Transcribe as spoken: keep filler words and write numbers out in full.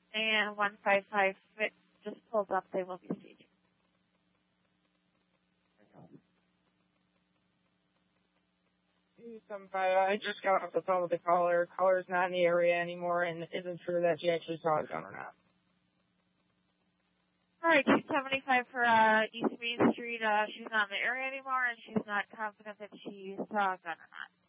And one five five fit just pulled up. They will be staging. two seven five, I just got off the phone with the caller. Caller's not in the area anymore, and it isn't true that she actually saw a gun or not. All right, two seventy-five for uh, East Main Street. Uh, she's not in the area anymore, and she's not confident that she saw a gun or not.